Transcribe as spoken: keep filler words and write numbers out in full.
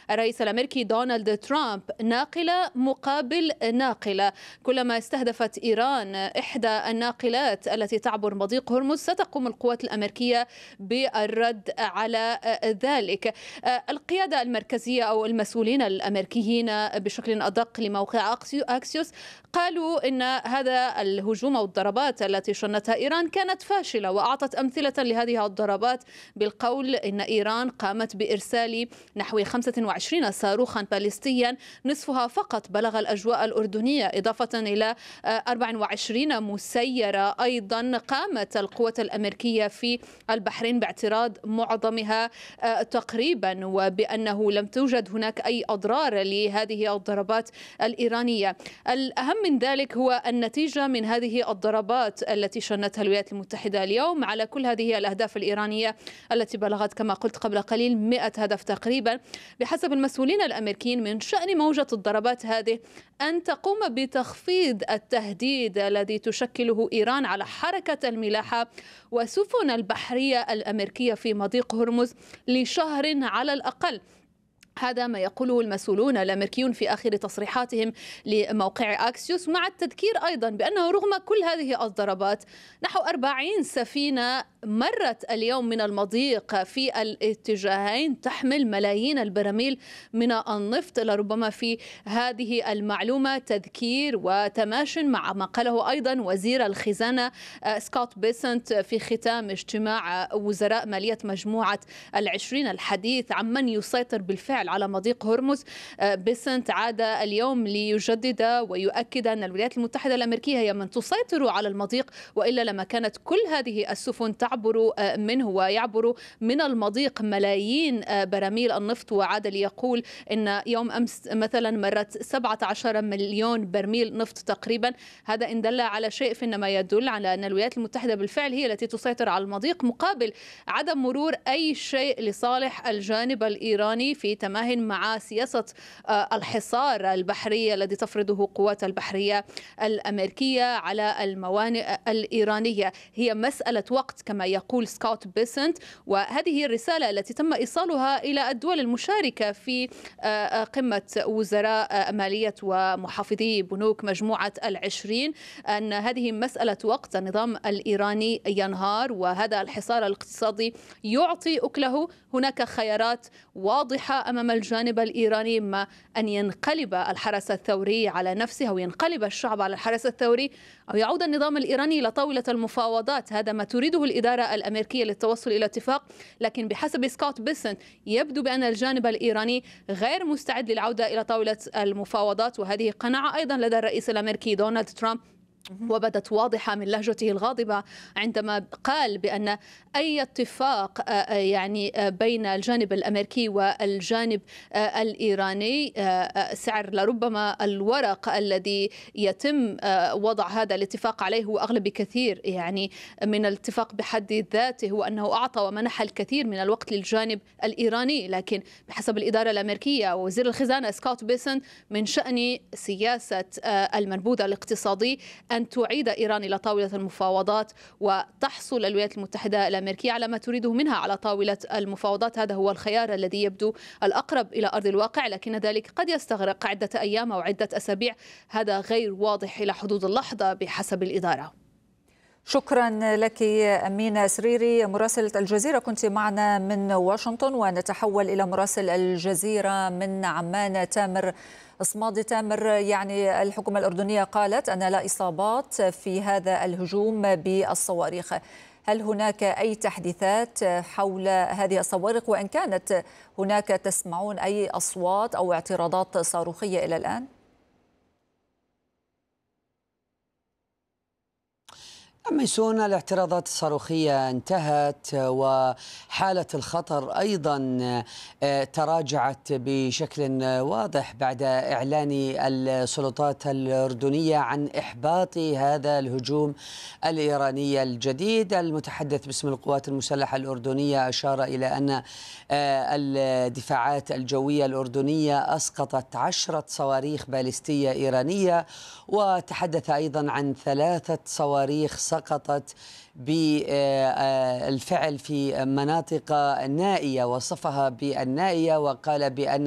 الرئيس الأمريكي دونالد ترامب ناقلة مقابل ناقلة. كلما استهدفت إيران إحدى الناقلات التي تعبر مضيق هرمز ستقوم القوات الأمريكية بالرد على ذلك. القيادة المركزية أو المسؤولين الأمريكيين بشكل أدق لموقع أكسيوس قالوا إن هذا الهجوم أو الضربات التي شنتها إيران كانت فاشلة، وأعطت أمثلة لهذه الضربات بالقول إن إيران قامت بإرسال نحو خمسة وعشرين صاروخا باليستيا نصفها فقط بلغ الأجواء الأردنية، إضافة إلى أربعة وعشرين مسيرة أيضا قامت القوات الأمريكية في البحرين باعتراض معظمها تقريبا، وبأنه لم توجد هناك أي أضرار لهذه الضربات الإيرانية. الأهم من ذلك هو النتيجة من هذه الضربات التي شنتها الولايات المتحدة اليوم على كل هذه الأهداف الإيرانية التي بلغت كما قلت قبل قليل مئة هدف تقريبا. بحسب المسؤولين الأمريكيين من شأن موجة الضربات هذه أن تقوم بتخفيض التهديد الذي تشكله إيران على حركة الملاحة وسفن البحرية الأمريكية في مضيق هرمز لشهر على الأقل. هذا ما يقوله المسؤولون الأمريكيون في آخر تصريحاتهم لموقع أكسيوس، مع التذكير أيضا بأنه رغم كل هذه الضربات نحو أربعين سفينة مرت اليوم من المضيق في الاتجاهين تحمل ملايين البراميل من النفط. لربما في هذه المعلومة تذكير وتماش مع ما قاله أيضا وزير الخزانة سكوت بيسنت في ختام اجتماع وزراء مالية مجموعة العشرين الحديث عمن يسيطر بالفعل على مضيق هرمز. بيسنت عاد اليوم ليجدد ويؤكد أن الولايات المتحدة الأمريكية هي من تسيطر على المضيق، وإلا لما كانت كل هذه السفن تعبر منه ويعبر من المضيق ملايين براميل النفط. وعاد ليقول إن يوم أمس مثلا مرت سبعة عشر مليون برميل نفط تقريبا. هذا إن دل على شيء فإنما يدل على أن الولايات المتحدة بالفعل هي التي تسيطر على المضيق مقابل عدم مرور أي شيء لصالح الجانب الإيراني في تمام مع سياسة الحصار البحري الذي تفرضه قوات البحرية الأمريكية على الموانئ الإيرانية. هي مسألة وقت كما يقول سكوت بيسنت، وهذه الرسالة التي تم إيصالها إلى الدول المشاركة في قمة وزراء مالية ومحافظي بنوك مجموعة العشرين، أن هذه مسألة وقت. النظام الإيراني ينهار وهذا الحصار الاقتصادي يعطي أكله. هناك خيارات واضحة أمام الجانب الإيراني، إما أن ينقلب الحرس الثوري على نفسه أو ينقلب الشعب على الحرس الثوري، أو يعود النظام الإيراني إلى طاولة المفاوضات. هذا ما تريده الإدارة الأمريكية للتوصل إلى اتفاق، لكن بحسب سكوت بيسنت يبدو بأن الجانب الإيراني غير مستعد للعودة إلى طاولة المفاوضات، وهذه قناعة أيضا لدى الرئيس الأمريكي دونالد ترامب، وبدت واضحة من لهجته الغاضبة عندما قال بأن أي اتفاق يعني بين الجانب الأمريكي والجانب الإيراني سعر لربما الورق الذي يتم وضع هذا الاتفاق عليه هو أغلى بكثير يعني من الاتفاق بحد ذاته، وأنه أعطى ومنح الكثير من الوقت للجانب الإيراني. لكن بحسب الإدارة الأمريكية ووزير الخزانة سكوت بيسن من شأن سياسة المنبوذ الاقتصادي أن تعيد إيران إلى طاولة المفاوضات وتحصل الولايات المتحدة الأمريكية على ما تريده منها على طاولة المفاوضات. هذا هو الخيار الذي يبدو الأقرب إلى أرض الواقع، لكن ذلك قد يستغرق عدة أيام أو عدة أسابيع. هذا غير واضح إلى حدود اللحظة بحسب الإدارة. شكرا لك أمينة سريري مراسلة الجزيرة، كنت معنا من واشنطن. ونتحول إلى مراسل الجزيرة من عمان تامر إصمادي. تامر، يعني الحكومة الأردنية قالت أن لا إصابات في هذا الهجوم بالصواريخ. هل هناك أي تحديثات حول هذه الصواريخ، وإن كانت هناك تسمعون أي أصوات أو اعتراضات صاروخية إلى الآن؟ ميسون، الاعتراضات الصاروخية انتهت وحالة الخطر أيضا تراجعت بشكل واضح بعد إعلان السلطات الأردنية عن إحباط هذا الهجوم الإيراني الجديد. المتحدث باسم القوات المسلحة الأردنية أشار إلى أن الدفاعات الجوية الأردنية أسقطت عشرة صواريخ باليستية إيرانية، وتحدث أيضا عن ثلاثة صواريخ سقطت بالفعل في مناطق نائية، وصفها بالنائية، وقال بأن